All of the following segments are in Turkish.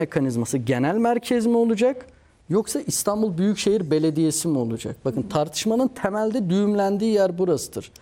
mekanizması genel merkez mi olacak yoksa İstanbul Büyükşehir Belediyesi mi olacak? Bakın tartışmanın temelde düğümlendiği yer burasıdır.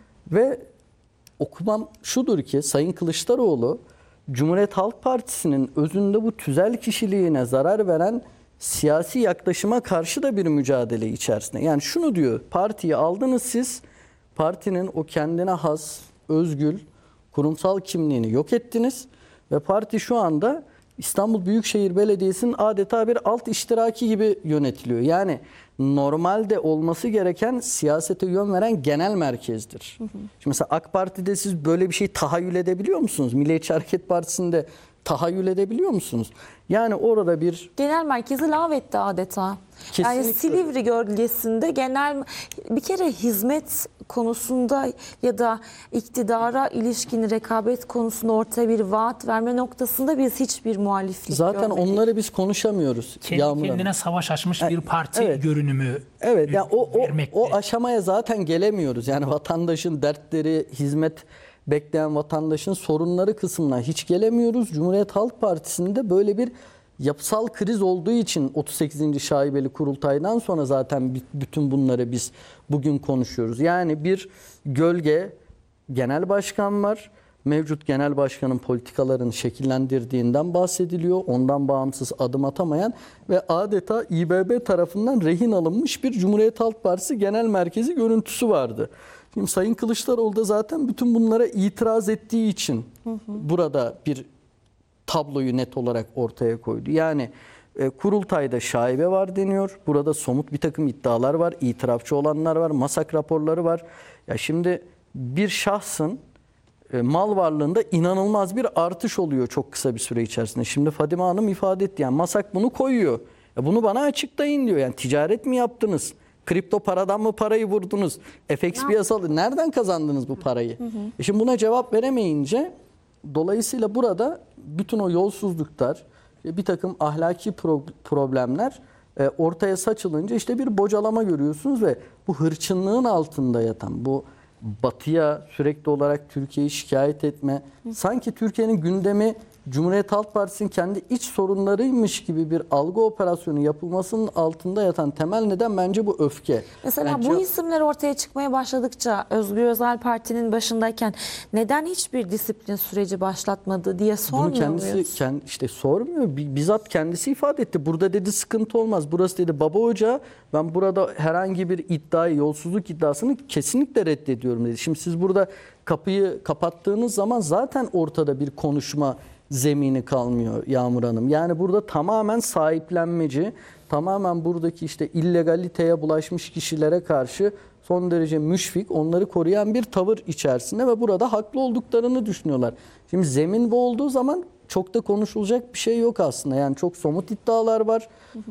Ve okumam şudur ki Sayın Kılıçdaroğlu Cumhuriyet Halk Partisi'nin özünde bu tüzel kişiliğine zarar veren siyasi yaklaşıma karşı da bir mücadele içerisinde. Yani şunu diyor, partiyi aldınız siz, partinin o kendine has, özgül, kurumsal kimliğini yok ettiniz ve parti şu anda İstanbul Büyükşehir Belediyesi'nin adeta bir alt iştiraki gibi yönetiliyor. Yani normalde olması gereken siyasete yön veren genel merkezdir. Şimdi mesela AK Parti'de siz böyle bir şey tahayyül edebiliyor musunuz? Milliyetçi Hareket Partisi'nde tahayyül edebiliyor musunuz? Yani orada bir... Genel merkezi lağvetti adeta. Kesinlikle. Yani Silivri gölgesinde genel bir kere hizmet konusunda ya da iktidara ilişkin rekabet konusunda ortaya bir vaat verme noktasında biz hiçbir muhaliflik Zaten görmedik. onları biz konuşamıyoruz. Kendi kendine savaş açmış bir parti görünümü. Evet, yani o aşamaya zaten gelemiyoruz. Yani vatandaşın dertleri, hizmet bekleyen vatandaşın sorunları kısmına hiç gelemiyoruz. Cumhuriyet Halk Partisi'nde böyle bir yapısal kriz olduğu için 38. Şaibeli Kurultay'dan sonra zaten bütün bunları biz bugün konuşuyoruz. Yani bir gölge genel başkan var. Mevcut genel başkanın politikalarını şekillendirdiğinden bahsediliyor. Ondan bağımsız adım atamayan ve adeta İBB tarafından rehin alınmış bir Cumhuriyet Halk Partisi genel merkezi görüntüsü vardı. Şimdi Sayın Kılıçdaroğlu da zaten bütün bunlara itiraz ettiği için burada bir tabloyu net olarak ortaya koydu. Yani kurultayda şaibe var deniyor. Burada somut bir takım iddialar var. İtirafçı olanlar var. MASAK raporları var. Ya şimdi bir şahsın mal varlığında inanılmaz bir artış oluyor çok kısa bir süre içerisinde. Şimdi Fadime Hanım ifade etti. Yani MASAK bunu koyuyor. Bunu bana açıklayın diyor. Yani ticaret mi yaptınız? Kripto paradan mı parayı vurdunuz? FX piyasalı nereden kazandınız bu parayı? Şimdi buna cevap veremeyince dolayısıyla burada bütün o yolsuzluklar, bir takım ahlaki problemler ortaya saçılınca işte bir bocalama görüyorsunuz ve bu hırçınlığın altında yatan, bu batıya sürekli olarak Türkiye'yi şikayet etme, sanki Türkiye'nin gündemi Cumhuriyet Halk Partisi'nin kendi iç sorunlarıymış gibi bir algı operasyonu yapılmasının altında yatan temel neden bence bu öfke. Mesela bence... bu isimler ortaya çıkmaya başladıkça Özgür Özel Parti'nin başındayken neden hiçbir disiplin süreci başlatmadı diye sormuyor muyuz? İşte sormuyor. Bizzat kendisi ifade etti. Burada dedi sıkıntı olmaz. Burası dedi baba ocağı. Ben burada herhangi bir iddiayı, yolsuzluk iddiasını kesinlikle reddediyorum dedi. Şimdi siz burada kapıyı kapattığınız zaman zaten ortada bir konuşma zemini kalmıyor Yağmur Hanım. Yani burada tamamen sahiplenmeci, tamamen buradaki işte illegaliteye bulaşmış kişilere karşı son derece müşfik, onları koruyan bir tavır içerisinde ve burada haklı olduklarını düşünüyorlar. Şimdi zemin bu olduğu zaman çok da konuşulacak bir şey yok aslında. Yani çok somut iddialar var.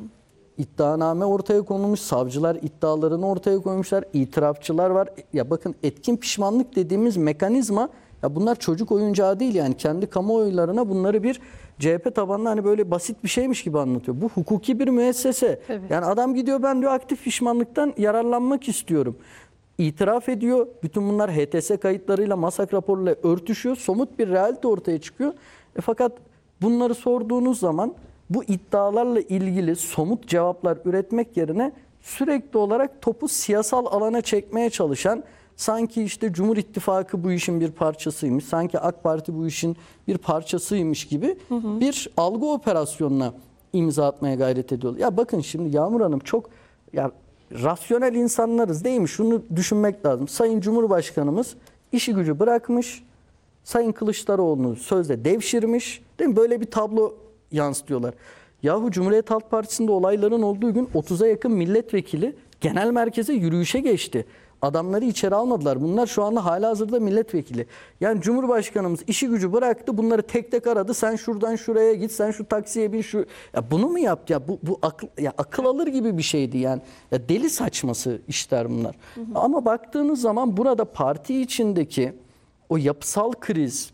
İddianame ortaya konulmuş, savcılar iddialarını ortaya koymuşlar, itirafçılar var. Ya bakın etkin pişmanlık dediğimiz mekanizma, ya bunlar çocuk oyuncağı değil yani kendi kamuoylarına bunları bir CHP tabanlı hani böyle basit bir şeymiş gibi anlatıyor. Bu hukuki bir müessese. Evet. Yani adam gidiyor ben diyor aktif pişmanlıktan yararlanmak istiyorum. İtiraf ediyor. Bütün bunlar HTS kayıtlarıyla, MASAK raporuyla örtüşüyor. Somut bir realite ortaya çıkıyor. Fakat bunları sorduğunuz zaman bu iddialarla ilgili somut cevaplar üretmek yerine sürekli olarak topu siyasal alana çekmeye çalışan, sanki işte Cumhur İttifakı bu işin bir parçasıymış, sanki AK Parti bu işin bir parçasıymış gibi bir algı operasyonuna imza atmaya gayret ediyorlar. Ya bakın şimdi Yağmur Hanım çok ya rasyonel insanlarız değil mi? Şunu düşünmek lazım. Sayın Cumhurbaşkanımız işi gücü bırakmış, Sayın Kılıçdaroğlu'nu sözde devşirmiş, değil mi? Böyle bir tablo yansıtıyorlar. Yahu Cumhuriyet Halk Partisi'nde olayların olduğu gün 30'a yakın milletvekili genel merkeze yürüyüşe geçti. Adamları içeri almadılar. Bunlar şu anda halihazırda milletvekili. Yani Cumhurbaşkanımız işi gücü bıraktı. Bunları tek tek aradı. Sen şuradan şuraya git. Sen şu taksiye bin. Ya bunu mu yaptı? Ya bu akıl alır gibi bir şeydi yani. Ya deli saçması işler bunlar. Ama baktığınız zaman burada parti içindeki o yapısal kriz,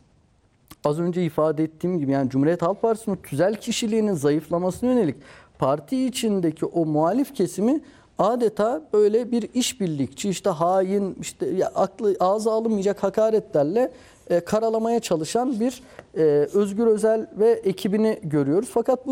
az önce ifade ettiğim gibi yani Cumhuriyet Halk Partisi'nin tüzel kişiliğinin zayıflamasına yönelik parti içindeki o muhalif kesimi adeta böyle bir işbirlikçi, işte hain, işte ya aklı ağza alınmayacak hakaretlerle karalamaya çalışan bir Özgür Özel ve ekibini görüyoruz. Fakat bu